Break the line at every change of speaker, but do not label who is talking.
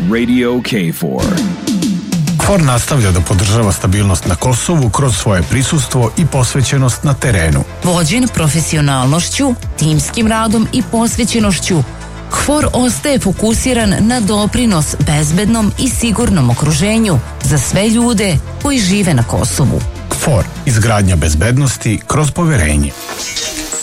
Radio KFOR.
KFOR nastavlja da podržava stabilnost na Kosovu kroz svoje prisustvo i posvećenost na terenu.
Vođen profesionalnošću, timskim radom i posvećenošću, KFOR ostaje fokusiran na doprinos bezbednom i sigurnom okruženju za sve ljude koji žive na Kosovu.
KFOR, izgradnja bezbednosti kroz poverenje.